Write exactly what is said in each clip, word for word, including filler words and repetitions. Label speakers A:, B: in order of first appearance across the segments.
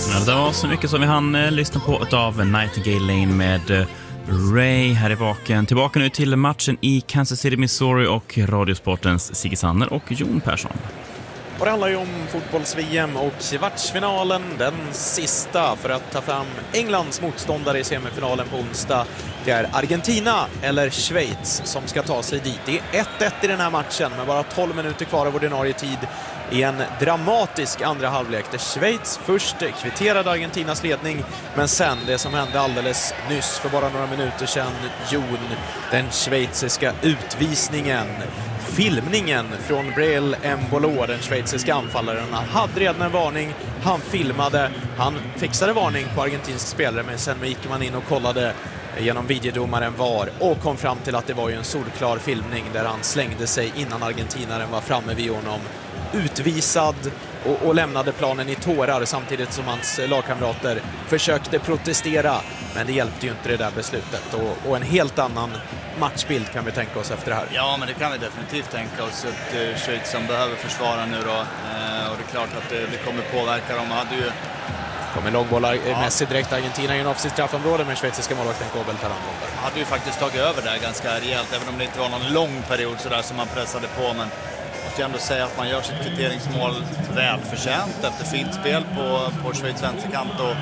A: Det var så mycket som vi hann eh, lyssna på av Nightingale Lane med eh, Ray här i baken. Tillbaka nu till matchen i Kansas City, Missouri och Radiosportens Sigge Sanner och Jon Persson.
B: Och det handlar ju om fotbolls-V M och kvartsfinalen, den sista för att ta fram Englands motståndare i semifinalen på onsdag. Det är Argentina eller Schweiz som ska ta sig dit. Det är ett ett i den här matchen med bara tolv minuter kvar av ordinarie tid i en dramatisk andra halvlek där Schweiz först kvitterade Argentinas ledning, men sen det som hände alldeles nyss för bara några minuter sedan, Jon, den schweiziska utvisningen. Filmningen från Breel Embolo, den schweiziska anfallaren, han hade redan en varning, han filmade, han fixade varning på argentinsk spelare, men sen gick man in och kollade genom videodomaren V A R och kom fram till att det var ju en solklar filmning där han slängde sig innan argentinaren var framme vid honom, utvisad och, och lämnade planen i tårar samtidigt som hans lagkamrater försökte protestera, men det hjälpte ju inte det där beslutet och, och en helt annan matchbild kan vi tänka oss efter det här.
C: Ja, men det kan vi definitivt tänka oss. Ett uh, Schweiz som behöver försvara nu då, uh, och det är klart att det, det kommer påverka dem. Hade ju
B: kommer långbollar ja. Messi direkt Argentina i en offensivt straffområde med schweiziska målvakten Kobel Taranton.
C: Hade ju faktiskt tagit över där ganska rejält, även om det inte var någon lång period så där som man pressade på, men måste ändå säga att man gör sitt kvitteringsmål välförtjänt efter fint spel på, på Schweiz vänsterkant och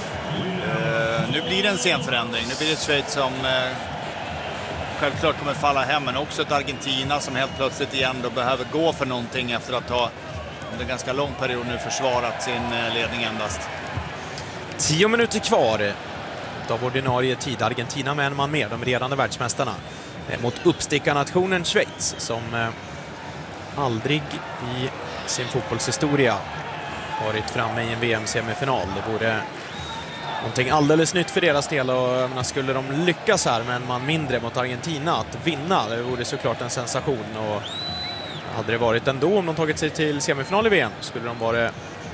C: uh, nu blir det en sen förändring. Nu blir det ett Schweiz som uh, självklart kommer falla hem, men också ett Argentina som helt plötsligt igen då behöver gå för någonting efter att ha under en ganska lång period nu försvarat sin ledning endast.
B: Tio minuter kvar av ordinarie tid. Argentina med en man mer, de regerande världsmästarna, mot uppstickarnationen Schweiz som aldrig i sin fotbollshistoria varit framme i en V M-semifinal. Det vore någonting alldeles nytt för deras del, och menar, skulle de lyckas här med en man mindre mot Argentina att vinna, det vore såklart en sensation, och hade det varit ändå om de tagit sig till semifinal i V M skulle de vara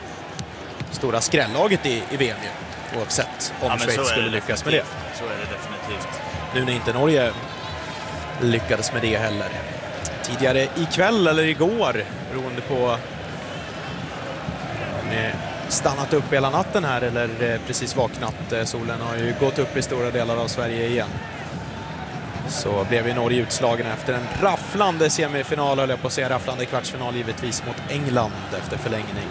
B: stora skrällaget i, i V M ju, oavsett om ja, Schweiz skulle lyckas med det.
C: Så är det definitivt.
B: Nu när inte Norge lyckades med det heller. Tidigare ikväll eller igår, beroende på om ni stannat upp hela natten här eller precis vaknat. Solen har ju gått upp i stora delar av Sverige igen. Så blev ju Norge utslagen efter en rafflande semifinal, höll jag på att säga, rafflande kvartsfinal givetvis mot England efter förlängning.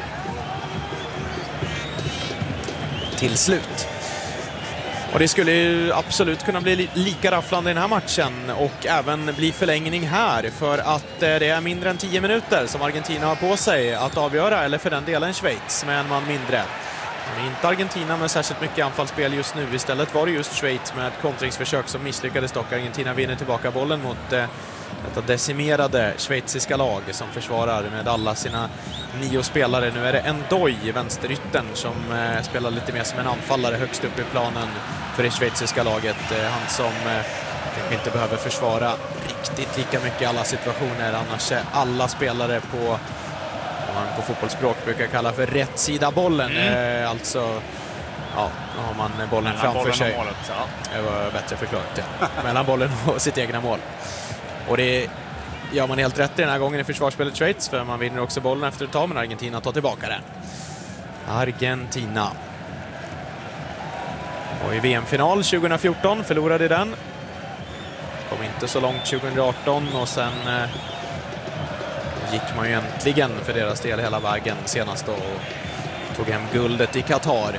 B: Till slut. Och det skulle ju absolut kunna bli lika rafflande i den här matchen och även bli förlängning här, för att det är mindre än tio minuter som Argentina har på sig att avgöra, eller för den delen Schweiz med en man mindre. Men inte Argentina med särskilt mycket anfallsspel just nu. Istället var det just Schweiz med ett kontringsförsök som misslyckades dock. Argentina vinner tillbaka bollen mot eh, detta decimerade schweiziska lag som försvarar med alla sina nio spelare. Nu är det Ndoye, vänsterytten, som eh, spelar lite mer som en anfallare högst upp i planen för det schweiziska laget. Eh, han som eh, kanske inte behöver försvara riktigt lika mycket i alla situationer. Annars är alla spelare på man på fotbollsspråk brukar kalla för rätt sida bollen. Mm. Eh, alltså, ja, då har man bollen mellan framför bollen sig. Målet, ja. Det var bättre förklarat, ja. Mellan bollen och sitt egna mål. Och det gör man helt rätt i den här gången i försvarsspelet Schweiz, för man vinner också bollen efter ett tag, men Argentina tar tillbaka den. Argentina. Och i V M-final tjugo fjorton förlorade den. Kom inte så långt tjugo arton och sen eh, gick man ju äntligen för deras del hela vägen senast då och tog hem guldet i Qatar.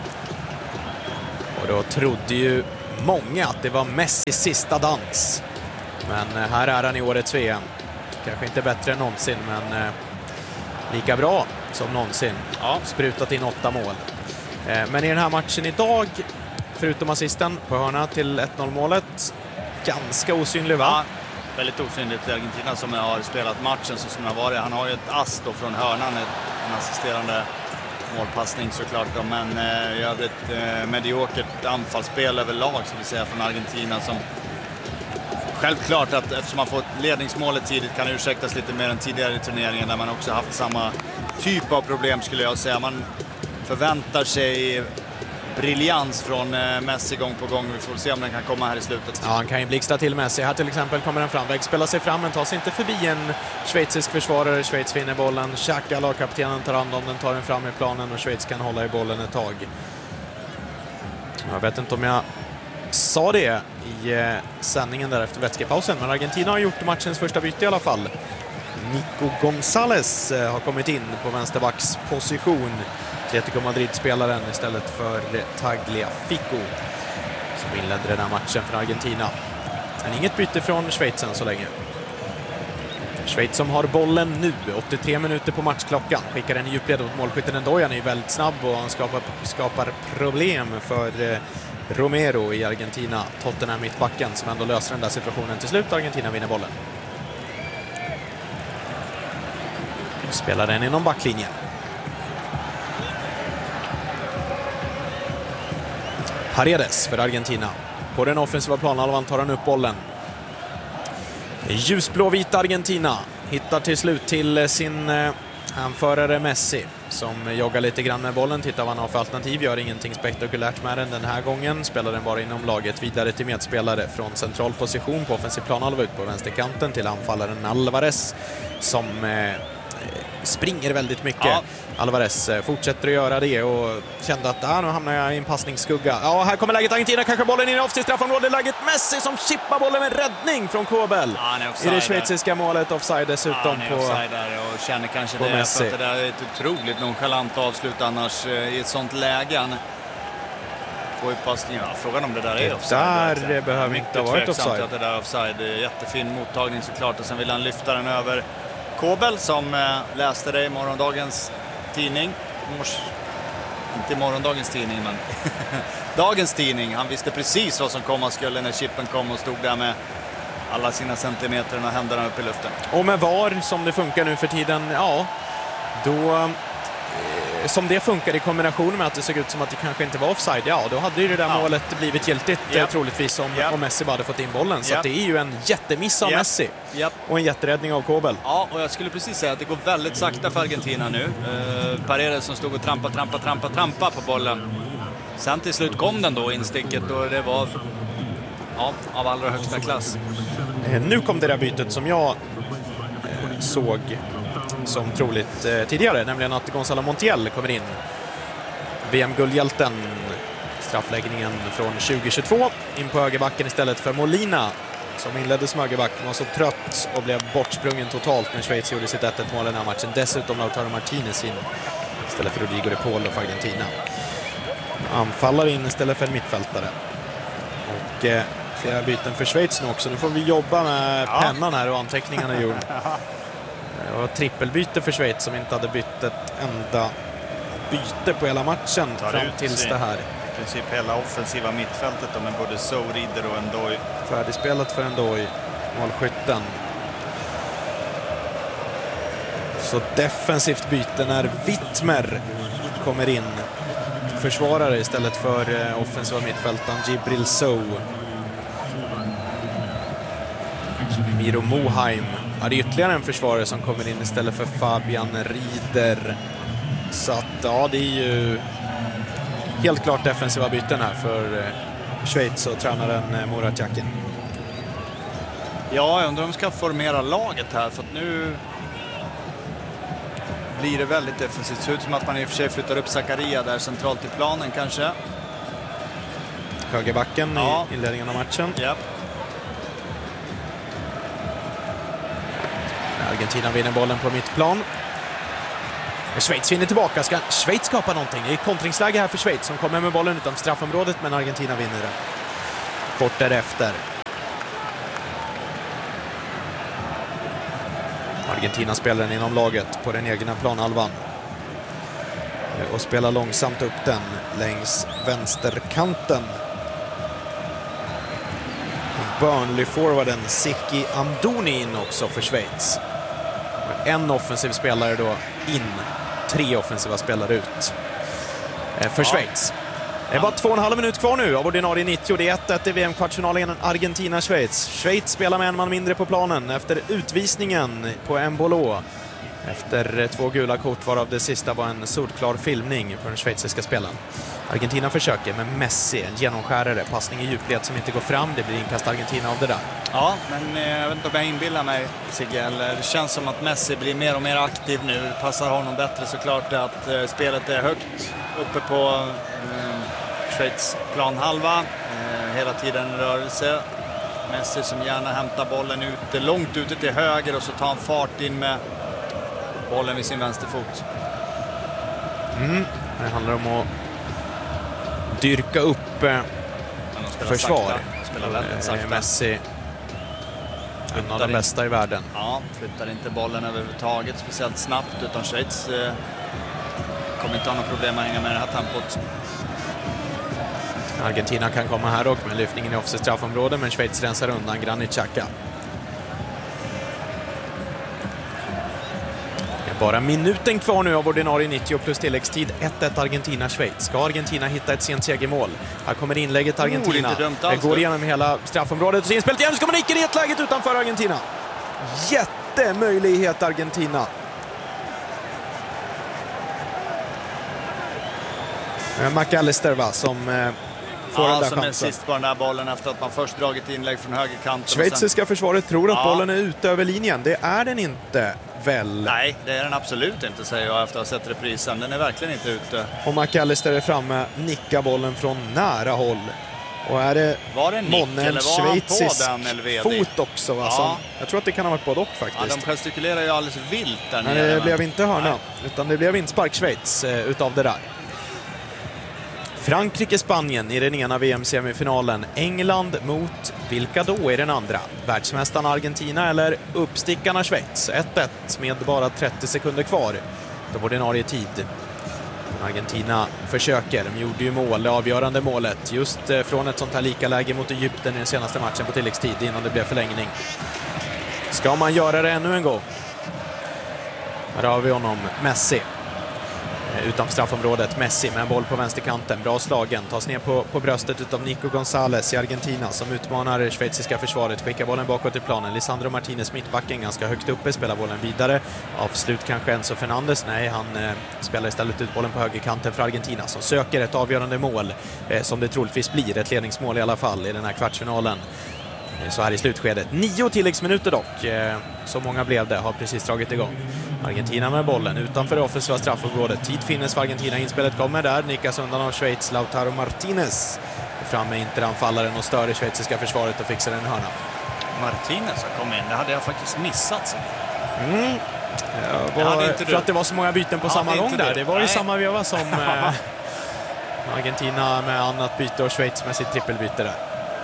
B: Och då trodde ju många att det var Messis sista dans. Men här är han i årets V M. Kanske inte bättre än någonsin, men eh, lika bra som någonsin. Ja. Sprutat in åtta mål. Eh, men i den här matchen idag, förutom assisten på hörna till ett noll målet, ganska osynlig, va?
C: Ja. Väldigt osynligt i Argentina som har spelat matchen så som det har varit. Han har ju ett ass då från hörnan, en assisterande målpassning såklart då, men eh, i övrigt eh, mediokert anfallsspel överlag, så vi säga, från Argentina, som självklart att eftersom man får ledningsmålet tidigt kan det ursäktas lite mer än tidigare i turneringen där man också haft samma typ av problem, skulle jag säga. Man förväntar sig briljans från Messi gång på gång. Vi får se om den kan komma här i slutet.
B: Ja, han kan ju blixtra till Messi. Här till exempel kommer den framväg, spelar sig fram, men tar sig inte förbi en schweizisk försvarare. Schweiz vinner bollen. Xhaka, lagkaptenen, tar hand om den, tar den fram i planen och Schweiz kan hålla i bollen ett tag. Jag vet inte om jag sa det i eh, sändningen där efter vätskepausen, men Argentina har gjort matchens första byte i alla fall. Nico González eh, har kommit in på vänsterbacksposition. Atletico Madrid-spelaren istället för Tagliafico som inledde den här matchen för Argentina. Men inget byte från Schweiz än så länge. Schweiz som har bollen nu, åttiotre minuter på matchklockan. Skickar den i djupled åt målskytten Endoy. Han är väldigt snabb och han skapar, skapar problem för eh, Romero i Argentina. Tottenham mittbacken som ändå löser den där situationen till slut. Argentina vinner bollen. Spelar den inom backlinjen. Paredes för Argentina. På den offensiva planhalvan tar han upp bollen. Ljusblåvita Argentina hittar till slut till sin eh, anförare Messi som joggar lite grann med bollen. Tittar vad han har för alternativ. Gör ingenting spektakulärt med den den här gången. Spelar den bara inom laget vidare till medspelare från central position på offensiv planhalva ut på vänsterkanten till anfallaren Alvarez som eh, springer väldigt mycket. Ja. Alvarez fortsätter att göra det och kände att ah, nu hamnar jag i en passningsskugga. Ja, här kommer läget. Argentina kanske bollen in i offside straffområdet. Läget Messi som chippar bollen med räddning från Kobel.
C: Ja,
B: i det schweiziska målet. Offside dessutom
C: ja,
B: på
C: där och känner kanske det
B: Messi.
C: För att det där är ett otroligt nonchalant avslut annars i ett sånt läge. Får ju passningen. Ja, frågan om det där är offside.
B: Där det behöver inte ha varit offside.
C: Att det där är offside. Jättefin mottagning såklart och sen vill han lyfta den över Kobel som eh, läste det i morgondagens tidning. Mors... Inte i morgondagens tidning, men dagens tidning. Han visste precis vad som komma skulle när chippen kom och stod där med alla sina centimeter och händerna upp i luften.
B: Och med V A R som det funkar nu för tiden, ja, då... Eh, som det funkar i kombination med att det såg ut som att det kanske inte var offside, ja, då hade ju det där ja. målet blivit giltigt yep. eh, troligtvis om, yep. om Messi bara hade fått in bollen. Så yep. att det är ju en jättemiss av yep. Messi
C: yep.
B: och en jätteräddning av Kobel.
C: Ja, och jag skulle precis säga att det går väldigt sakta för Argentina nu. Eh, Paredes som stod och trampa, trampa, trampa, trampa på bollen. Sen till slut kom den då insticket och det var ja, av allra högsta klass.
B: Eh, nu kom det där bytet som jag eh, såg som troligt eh, tidigare, nämligen att Gonzalo Montiel kommer in. V M-guldhjälten, straffläggningen från tjugo tjugotvå, in på högerbacken istället för Molina som inledde som högerback. Han var så trött och blev bortsprungen totalt när Schweiz gjorde sitt ett ett mål i den här matchen. Dessutom Lautaro Martinez in istället för Rodrigo de Paul för Argentina. Anfallar in istället för en mittfältare. Och eh, flera byten för Schweiz nu också. Nu får vi jobba med ja. pennan här och anteckningarna är gjorda. Det var trippelbyte för Schweiz som inte hade bytt ett enda byte på hela matchen fram tills det här.
C: I princip hela offensiva mittfältet då, med både So, Rieder och Endoy.
B: Färdigspelat för Endoy, målskytten. Så defensivt byte när Wittmer kommer in. Försvarare istället för offensiva mittfältaren Djibril So. Miro Moheim. Ja, det är ytterligare en försvarare som kommer in istället för Fabian Rieder. Så att, ja, det är ju helt klart defensiva byten här för Schweiz och tränaren Murat Yakin.
C: Ja, jag undrar om de ska formera laget här, för att nu blir det väldigt defensivt. Det ser ut som att man i och för sig flyttar upp Zakaria där centralt i planen kanske.
B: Högerbacken ja. i inledningen av matchen.
C: Ja.
B: Argentina vinner bollen på mittplan. Schweiz vinner tillbaka. Ska Schweiz skapa någonting? Det är kontringsläge här för Schweiz som kommer med bollen utom straffområdet, men Argentina vinner det. Kort därefter. Argentina spelar den inom laget på den egna planhalvan. Och spelar långsamt upp den längs vänsterkanten. Burnley-forwarden Siki Amdouni in också för Schweiz. En offensiv spelare då in, tre offensiva spelare ut för Schweiz. Det är bara två och en halv minut kvar nu av ordinarie nittio. Det är ett ett i V M-kvartsfinalen Argentina-Schweiz. Schweiz spelar med en man mindre på planen efter utvisningen på Embolo. efter två gula kort, varav det sista var en solklar filmning för den schweiziska spelaren. Argentina försöker med Messi, en genomskärare, passning i djupled som inte går fram. Det blir inkast Argentina av det där.
C: Ja, men eh, jag vet inte om jag inbillar mig, Sigge, eller det känns som att Messi blir mer och mer aktiv nu. Det passar honom bättre såklart att eh, spelet är högt uppe på eh, Schweiz planhalva. Eh, hela tiden rörelse. Messi som gärna hämtar bollen ute, långt ute till höger, och så tar han fart in med bollen vid sin vänsterfot.
B: Mm. Det handlar om att dyrka upp eh, försvar. Eh, Messi, en av de bästa i världen.
C: Ja, flyttar inte bollen överhuvudtaget speciellt snabbt, utan Schweiz eh, kommer inte ha några problem att hänga med det här tempot.
B: Argentina kan komma här och med lyftningen i offside straffområde, men Schweiz rensar undan Granit Xhaka. Bara minuten kvar nu av ordinarie nittio plus tilläggstid. ett ett Argentina-Schweiz. Ska Argentina hitta ett sent segermål? Här kommer inlägget Argentina. Oh, det går igenom hela straffområdet. Så inspelet igen, så kommer Nicken i ett läget utanför Argentina. Jättemöjlighet Argentina. McAllister va, som eh, får
C: ja,
B: den där
C: som
B: chansen.
C: är sist på den där bollen efter att man först dragit inlägg från högerkanten.
B: Schweiziska
C: sen...
B: försvaret tror att
C: ja.
B: bollen är ute över linjen. Det är den inte. Väl.
C: Nej, det är den absolut inte, säger jag efter att ha sett reprisen. Den är verkligen inte ute.
B: Och McAllister är framme, nickar bollen från nära håll. Och är det,
C: var det nick eller var han på den, Elvedi?
B: Fot också va?
C: Ja.
B: Som, jag tror att det kan ha varit både och faktiskt.
C: Ja, de gestikulerar ju alldeles vilt där nere.
B: Men det
C: men...
B: blev inte hörna,
C: Nej.
B: utan det blev inspark Schweiz eh, utav det där. Frankrike-Spanien i den ena V M-semifinalen. England mot vilka då i den andra? Världsmästarna Argentina eller uppstickarna Schweiz? ett ett med bara trettio sekunder kvar av ordinarie tid. Argentina försöker. De gjorde ju mål, det avgörande målet. Just från ett sånt här lika läge mot Egypten i den senaste matchen på tilläggstid innan det blev förlängning. Ska man göra det ännu en gång? Här har vi honom, Messi. Utanför straffområdet, Messi med en boll på vänsterkanten, bra slagen, tas ner på, på bröstet utav Nico González i Argentina som utmanar det schweiziska försvaret, skickar bollen bakåt i planen. Lisandro Martinez, mittbacken, ganska högt uppe, spelar bollen vidare. Avslut kanske Enzo Fernandes, nej han eh, spelar istället ut bollen på högerkanten för Argentina som söker ett avgörande mål eh, som det troligtvis blir, ett ledningsmål i alla fall i den här kvartsfinalen. Så här i slutskedet. Nio tilläggsminuter dock. Så många blev det, har precis dragit igång. Argentina med bollen utanför det offensiva straffområdet. Tid finnes för Argentina. Inspelet kommer där. Nickas undan av Schweiz. Lautaro Martinez. Fram med interanfallaren och stör det schweiziska försvaret och fixar en hörna.
C: Martinez har kommit in. Det hade jag faktiskt missat.
B: Mm. Ja, var, för du. Att det var så många byten på ja, samma gång där. Det var ju samma veva som eh, Argentina med annat byte och Schweiz med sitt trippelbyte där.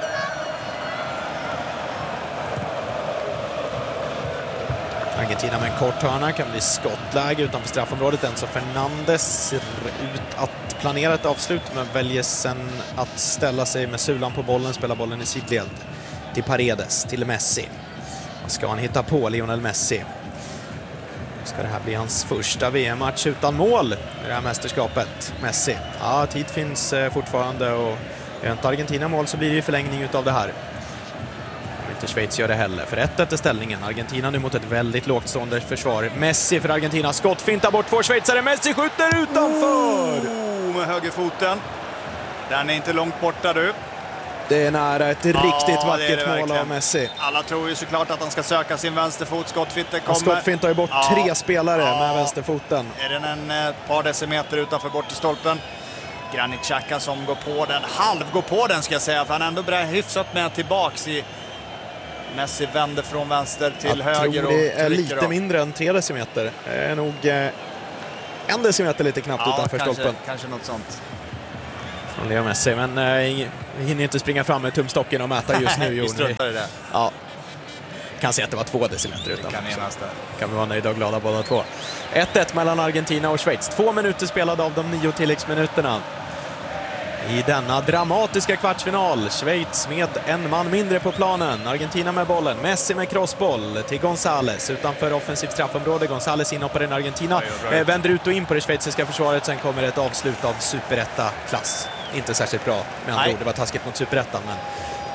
B: Argentina med en kort hörna, kan bli skottläge utanför straffområdet. Enzo Fernandes ser ut att planera ett avslut men väljer sen att ställa sig med sulan på bollen, spela bollen i sidled till Paredes, till Messi. Vad ska han hitta på, Lionel Messi? Ska det här bli hans första V M-match utan mål i det här mästerskapet? Messi. Ja, tid finns fortfarande och är inte Argentina mål så blir det ju förlängning utav det här. Inte Schweiz gör det heller. För ett ett är ställningen. Argentina nu mot ett väldigt lågt stående försvar. Messi för Argentina. Skott fintar bort två schweizare. Messi skjuter utanför!
C: Oh, med högerfoten. Den är inte långt borta du.
B: Det är nära ett ja, riktigt vackert det det mål av Messi.
C: Alla tror ju såklart att han ska söka sin vänsterfot. Skottfinten kommer.
B: Skottfintar ju bort ja. tre spelare ja. med vänsterfoten.
C: Är den en ett par decimeter utanför bort till stolpen. Granit Xhaka som går på den. Halv går på den ska jag säga. För han ändå börjar hyfsat med tillbaks i... Messi vänder från vänster till
B: jag
C: höger och
B: det är lite
C: då.
B: mindre än tre decimeter. Det är nog eh, en decimeter lite knappt
C: ja,
B: utanför
C: kanske,
B: stolpen.
C: Kanske något sånt.
B: Från Leo Messi, men eh, hinner inte springa fram med tumstocken och mäta just nu.
C: Vi struntar i det.
B: Ja. Kan se att det var två decimeter utanför.
C: Kan,
B: kan vi vara nöjda och glada båda två. ett ett mellan Argentina och Schweiz. Två minuter spelade av de nio tilläggsminuterna. I denna dramatiska kvartsfinal. Schweiz med en man mindre på planen. Argentina med bollen. Messi med crossboll till González utanför offensivt straffområde. González inhoppar in Argentina. Eh, vänder ut och in på det schweiziska försvaret. Sen kommer ett avslut av superetta-klass. Inte särskilt bra med andra ord. Det var taskigt mot superettan. Men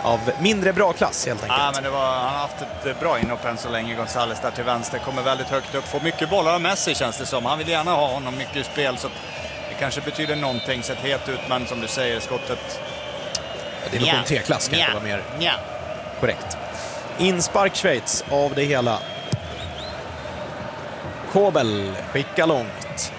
B: av mindre bra klass helt enkelt.
C: Ja, men det var, han har haft ett bra inhopp än så länge. Gonzales där till vänster, kommer väldigt högt upp, får mycket bollar av Messi känns det som. Han vill gärna ha honom mycket i spel, så det kanske betyder någonting. Sett het ut, men som du säger, skottet...
B: Division tre-klass kan det vara mer
C: Nja.
B: korrekt. Inspark Schweiz av det hela. Kobel skickar långt.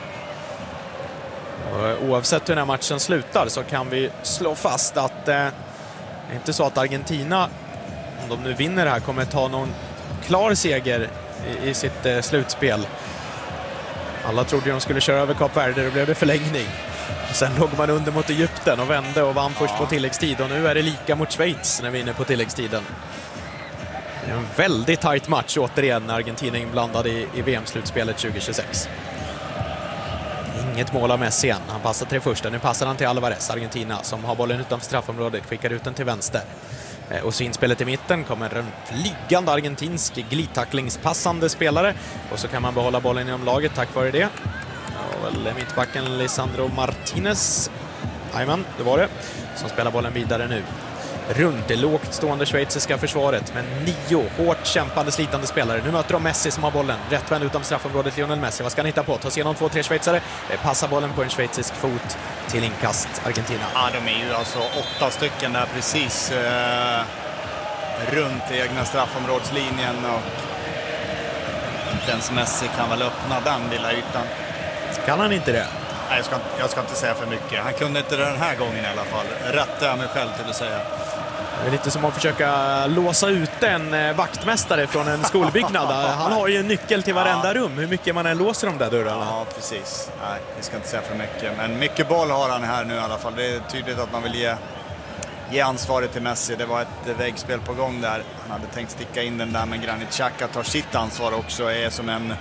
B: Och oavsett hur den här matchen slutar så kan vi slå fast att eh, det är inte så att Argentina, om de nu vinner det här, kommer ta någon klar seger i, i sitt eh, slutspel. Alla trodde de skulle köra över Kap Verde, och blev det förlängning. Sen låg man under mot Egypten och vände och vann först på tilläggstid. Och nu är det lika mot Schweiz när vi är inne på tilläggstiden. Det är en väldigt tajt match återigen när Argentina är inblandad i, i V M-slutspelet tjugo tjugosex. Inget mål av Messi än. Han passar till det första. Nu passar han till Alvarez, Argentina, som har bollen utanför straffområdet. Skickar ut den till vänster. Och så inspelet i mitten kommer en flygande argentinsk glidtacklingspassande spelare. Och så kan man behålla bollen inom laget tack vare det. Väl mittbacken Lisandro Martinez. Jajamän, det var det. Som spelar bollen vidare nu. Runt det lågt stående schweiziska försvaret med nio hårt kämpande slitande spelare. Nu möter de Messi som har bollen. Rättvänd utom straffområdet, Lionel Messi. Vad ska han hitta på? Ta sig igenom två, tre schweizare. Passar bollen på en schweizisk fot till inkast Argentina.
C: Ja, de är ju alltså åtta stycken där precis eh, runt egna straffområdslinjen. Och den som Messi kan väl öppna den lilla ytan.
B: Kan han inte det?
C: Nej, jag ska, jag ska inte säga för mycket. Han kunde inte det den här gången i alla fall. Rättar jag mig själv till att säga.
B: Det är lite som att försöka låsa ut en vaktmästare från en skolbyggnad. Han har ju en nyckel till varenda ja. rum. Hur mycket man än låser de där dörrarna.
C: Ja, precis. Nej, jag ska inte säga för mycket. Men mycket boll har han här nu i alla fall. Det är tydligt att man vill ge, ge ansvaret till Messi. Det var ett väggspel på gång där. Han hade tänkt sticka in den där, men Granit Xhaka tar sitt ansvar också. Är som en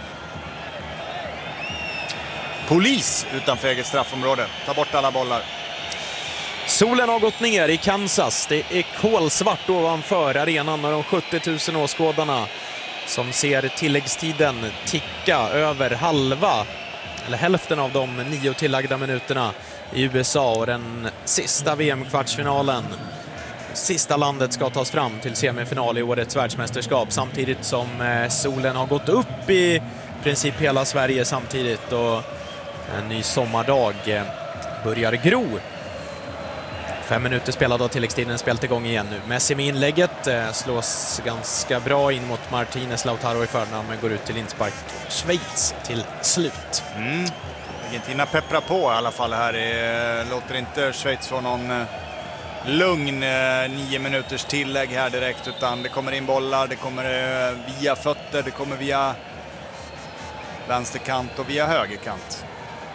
C: polis utanför eget straffområde. Ta bort alla bollar.
B: Solen har gått ner i Kansas. Det är kolsvart ovanför arenan med de sjuttio tusen åskådarna som ser tilläggstiden ticka över halva, eller hälften av de nio tillagda minuterna i U S A, och den sista V M-kvartsfinalen. Sista landet ska tas fram till semifinal i årets världsmästerskap, samtidigt som solen har gått upp i princip hela Sverige samtidigt, och en ny sommardag börjar gro. Fem minuter spelad av tilläggstiden, spelat igång igen nu. Messi med inlägget eh, slås ganska bra in mot Martinez. Lautaro i förnamn, men går ut till inspark. Schweiz till slut.
C: Mm. Argentina pepprar på i alla fall här. Det låter inte Schweiz få någon eh, lugn eh, nio minuters tillägg här direkt, utan det kommer in bollar, det kommer eh, via fötter, det kommer via vänsterkant och via högerkant.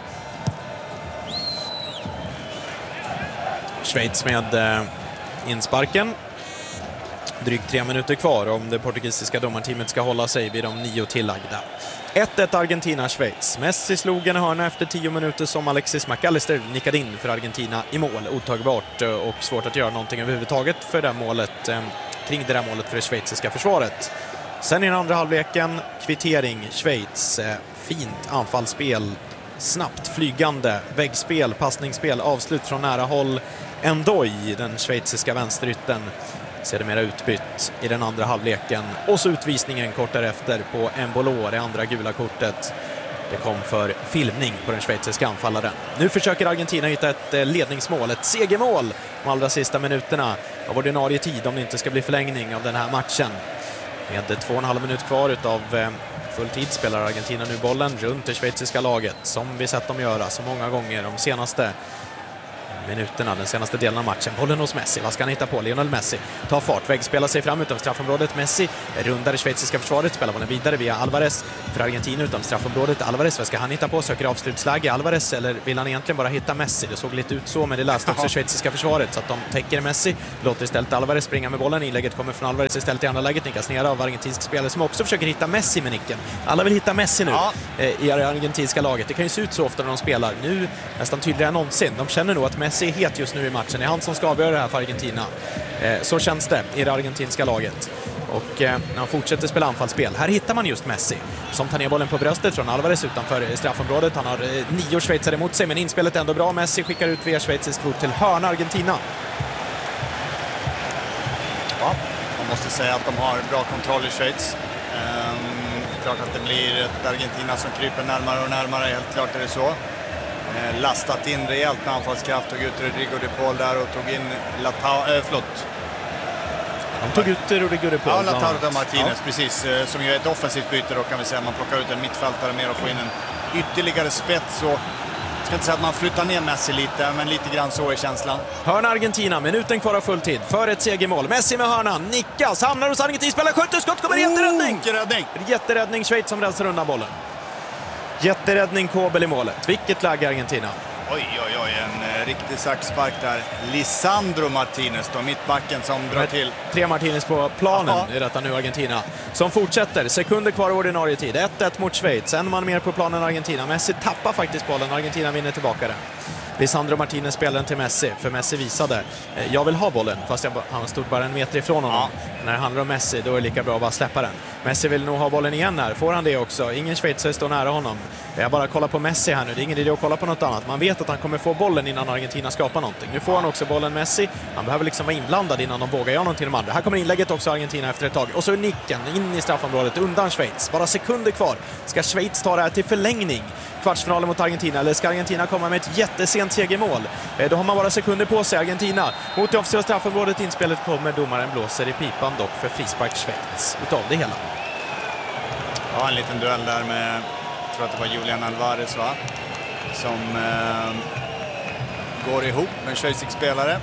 B: Schweiz med eh, insparken. Drygt tre minuter kvar om det portugisiska domarteamet ska hålla sig vid de nio tillagda. ett ett Argentina-Schweiz. Messi slog en hörna efter tio minuter som Alexis McAllister nickade in för Argentina i mål. Otagbart och svårt att göra någonting överhuvudtaget för det målet, eh, kring det där målet för det schweiziska försvaret. Sen i den andra halvleken, kvittering Schweiz. Eh, fint anfallsspel, snabbt flygande, väggspel, passningsspel, avslut från nära håll. Endoi, den schweiziska vänsterytten, ser det mera utbytt i den andra halvleken. Och så utvisningen kort därefter på Embolo, det andra gula kortet. Det kom för filmning på den schweiziska anfallaren. Nu försöker Argentina hitta ett ledningsmål, ett segermål de allra sista minuterna av ordinarie tid, om det inte ska bli förlängning av den här matchen. Med två och en halv minut kvar utav full tid spelar Argentina nu bollen runt det schweiziska laget, som vi sett dem göra så många gånger de senaste minuterna, den senaste delen av matchen. Bollen hos Messi, vad ska han hitta på? Lionel Messi tar fart, vägspelar sig fram utom straffområdet. Messi rundar det schweiziska försvaret, spelar bollen vidare via Alvarez för Argentina utom straffområdet. Alvarez, vad ska han hitta på? Söker avslutsläge Alvarez, eller vill han egentligen bara hitta Messi? Det såg lite ut så, men det läste också schweiziska försvaret, så att de täcker Messi, låter istället Alvarez springa med bollen. Inlägget kommer från Alvarez istället i andra läget, nickas ner av argentinsk spelare som också försöker hitta Messi med nicken. Alla vill hitta Messi nu ja. i det argentinska laget. Det kan ju se ut så ofta när de spelar. Nu nästan tydligare än någonsin. De känner nog att Messi är het just nu i matchen. Det är han som ska avgöra det här för Argentina. Eh, så känns det i det argentinska laget. Och eh, när han fortsätter spela anfallsspel. Här hittar man just Messi som tar ner bollen på bröstet från Alvarez utanför straffområdet. Han har eh, nio schweizare emot sig, men inspelet är ändå bra. Messi skickar ut via schweizisk fot till hörna Argentina.
C: Ja, man måste säga att de har bra kontroll i Schweiz. Ehm, klart att det blir ett Argentina som kryper närmare och närmare, helt klart är det så. Ehm, lastat in rejält med anfallskraft, tog ut Rodrigo de Paul där och tog in Latau, äh, förlåt.
B: Han tog ut Rodrigo de Paul.
C: Ja, Lautaro Martinez, ja. Precis, som ju är ett offensivt byte då kan vi säga. Man plockar ut en mittfältare mer och får in en ytterligare spets och jag ska inte säga att man flyttar ner Messi lite, men lite grann så är känslan.
B: Hörna Argentina, minuten kvar av fulltid. För ett segermål. Messi med hörnan, nickas, hamnar hos Argentina, spelar skjuter, skott, kommer jätteräddning!
C: Oh, jätteräddning!
B: Jätteräddning, Schweiz som rensar undan bollen. Jätteräddning, Kobel i målet. Vilket läge Argentina.
C: Oj, oj, oj, en eh, riktig saxspark där. Lisandro Martinez då, mittbacken som drar
B: Med
C: till.
B: Tre Martinez på planen. Aha. I detta nu Argentina. Som fortsätter, sekunder kvar av ordinarie tid. ett ett mot Schweiz, en man mer på planen Argentina. Messi tappar faktiskt bollen, Argentina vinner tillbaka den. Lisandro Martinez spelar den till Messi, för Messi visade eh, jag vill ha bollen, fast jag, han stod bara en meter ifrån honom. Ja. När det handlar om Messi, då är det lika bra att bara släppa den. Messi vill nog ha bollen igen här, får han det också? Ingen schweizare står nära honom. Jag bara kollar på Messi här nu, det är ingen idé att kolla på något annat. Man vet att han kommer få bollen innan Argentina skapar någonting. Nu får han också bollen Messi, han behöver liksom vara inblandad innan de vågar göra någonting till de andra. Här kommer inlägget också Argentina efter ett tag. Och så är nicken in i straffområdet undan Schweiz. Bara sekunder kvar. Ska Schweiz ta det här till förlängning? Kvartsfinalen mot Argentina, eller ska Argentina komma med ett jättesent segermål? Då har man bara sekunder på sig. Argentina mot det officiella straffområdet, inspelet kommer, domaren blåser i pipan dock för frispark Schweiz utav det hela.
C: Ja, en liten duell där med, jag tror att det var Julian Alvarez va? Som eh, går ihop med en schweizisk spelare.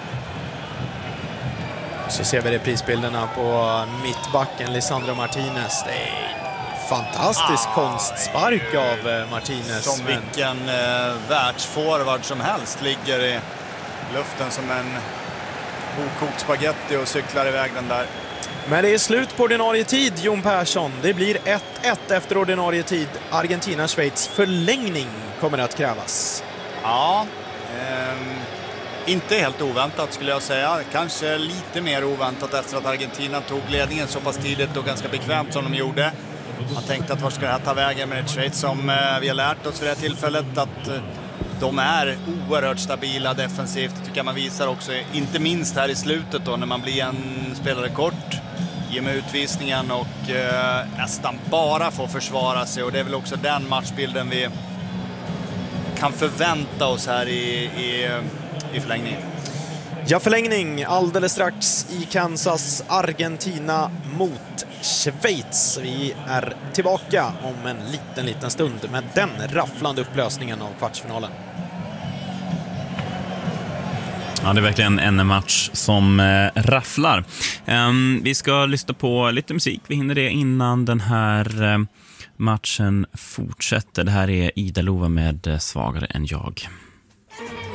B: Så ser vi reprisbilderna på mittbacken Lisandro Martinez. Det är fantastisk ah, konstspark av Martinez.
C: Som men... vilken eh, världsforward som helst ligger i luften som en okokt spaghetti och cyklar iväg den där.
B: Men det är slut på ordinarie tid, Jon Persson. Det blir ett ett efter ordinarie tid. Argentina-Schweiz förlängning kommer att krävas.
C: Ja, eh, inte helt oväntat skulle jag säga. Kanske lite mer oväntat efter att Argentina tog ledningen så pass tidigt och ganska bekvämt som de gjorde. Man tänkte att var ska det här ta vägen med ett Schweiz som eh, vi har lärt oss vid det här tillfället att eh, de är oerhört stabila defensivt. Det tycker jag man visar också, inte minst här i slutet då när man blir en spelare kort, ger med utvisningen och eh, nästan bara får försvara sig. Och det är väl också den matchbilden vi kan förvänta oss här i, i, i förlängningen.
B: Ja, förlängning alldeles strax i Kansas. Argentina mot Schweiz. Vi är tillbaka om en liten, liten stund med den rafflande upplösningen av kvartsfinalen.
A: Ja, det är verkligen en match som eh, rafflar. Um, vi ska lyssna på lite musik. Vi hinner det innan den här eh, matchen fortsätter. Det här är Ida Lova med Svagare än jag.